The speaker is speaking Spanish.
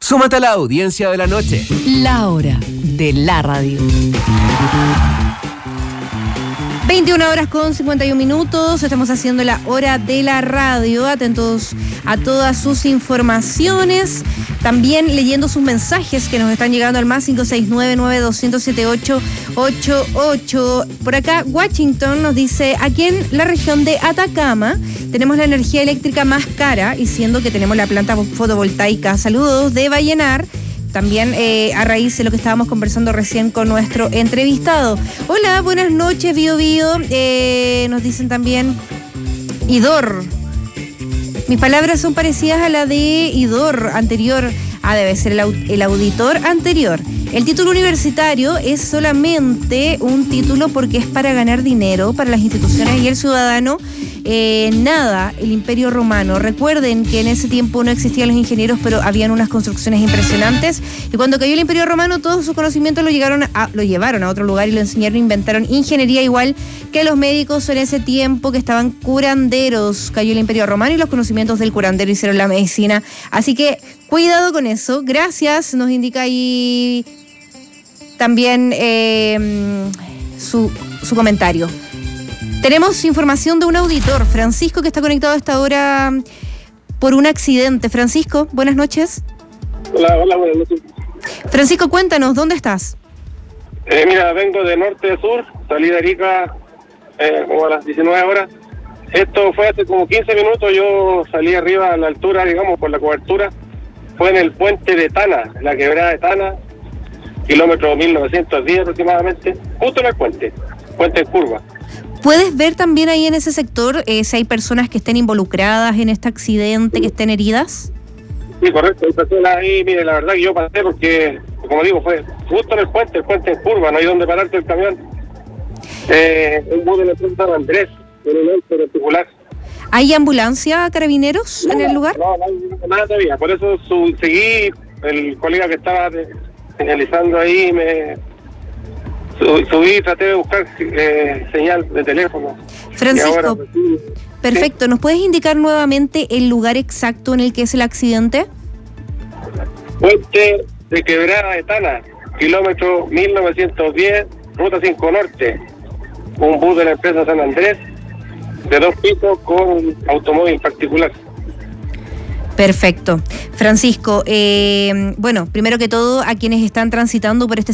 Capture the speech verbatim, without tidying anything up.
Súmate a la audiencia de la noche. La hora de la radio. veintiuna horas con cincuenta y un minutos, estamos haciendo la hora de la radio, atentos a todas sus informaciones, también leyendo sus mensajes que nos están llegando al más cinco seis nueve, nueve dos cero siete ocho ocho ocho. Por acá, Washington nos dice, aquí en la región de Atacama tenemos la energía eléctrica más cara y siendo que tenemos la planta fotovoltaica. Saludos de Vallenar. También eh, a raíz de lo que estábamos conversando recién con nuestro entrevistado. Hola, buenas noches, Bio Bio. Eh, nos dicen también Idor. Mis palabras son parecidas a la de Idor anterior. Ah, debe ser el, au- el auditor anterior. El título universitario es solamente un título porque es para ganar dinero para las instituciones y el ciudadano. Eh, nada, el Imperio Romano. Recuerden que en ese tiempo no existían los ingenieros, pero habían unas construcciones impresionantes. Y cuando cayó el Imperio Romano, todos sus conocimientos lo, llegaron a, lo llevaron a otro lugar y lo enseñaron, inventaron ingeniería igual que los médicos en ese tiempo que estaban curanderos. Cayó el Imperio Romano y los conocimientos del curandero hicieron la medicina. Así que cuidado con eso. Gracias, nos indica ahí también eh, su, su comentario. Tenemos información de un auditor, Francisco, que está conectado a esta hora por un accidente. Francisco, buenas noches. Hola, hola, buenas noches. Francisco, cuéntanos, ¿dónde estás? Eh, mira, vengo de norte a sur, salí de Arica eh, como a las diecinueve horas. Esto fue hace como quince minutos, yo salí arriba a la altura, digamos, por la cobertura. Fue en el puente de Tana, la quebrada de Tana, kilómetro mil novecientos diez aproximadamente, justo en el puente, puente en curva. ¿Puedes ver también ahí en ese sector eh, si hay personas que estén involucradas en este accidente, que estén heridas? Sí, correcto, hay personas ahí, mire, la verdad que yo pasé porque, como digo, fue justo en el puente, el puente en curva, no hay donde pararte el camión. Eh, un bus de la empresa San Andrés, en un auto particular. ¿Hay ambulancia, carabineros No, en el lugar? No, no hay nada todavía, por eso su, seguí, el colega que estaba de, señalizando ahí, me su, subí, traté de buscar eh, señal de teléfono. Francisco, ahora, sí, perfecto, ¿nos puedes indicar nuevamente el lugar exacto en el que es el accidente? Puente de Quebrada de Tana, kilómetro mil novecientos diez, ruta cinco norte, un bus de la empresa San Andrés, de dos pisos con automóvil particular. Perfecto. Francisco, eh, bueno, primero que todo, a quienes están transitando por este